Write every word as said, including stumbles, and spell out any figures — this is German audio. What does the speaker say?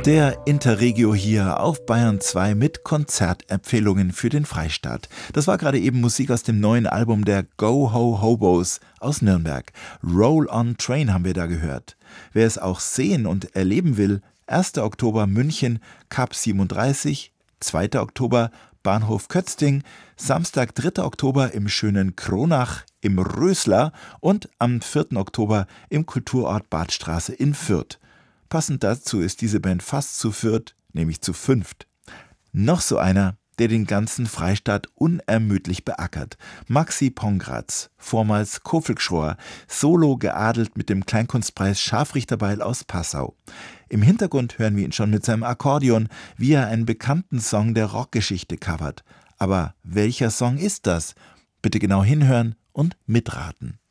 Der Interregio hier auf Bayern zwei mit Konzertempfehlungen für den Freistaat. Das war gerade eben Musik aus dem neuen Album der Go Ho Hobos aus Nürnberg. Roll on Train haben wir da gehört. Wer es auch sehen und erleben will, erster Oktober München, Cup siebenunddreißig, zweiter Oktober Bahnhof Kötzting, Samstag dritter Oktober im schönen Kronach im Rösler und am vierten Oktober im Kulturort Badstraße in Fürth. Passend dazu ist diese Band fast zu viert, nämlich zu fünft. Noch so einer, der den ganzen Freistaat unermüdlich beackert. Maxi Pongratz, vormals Kofelgschwoer, solo geadelt mit dem Kleinkunstpreis Scharfrichterbeil aus Passau. Im Hintergrund hören wir ihn schon mit seinem Akkordeon, wie er einen bekannten Song der Rockgeschichte covert. Aber welcher Song ist das? Bitte genau hinhören und mitraten.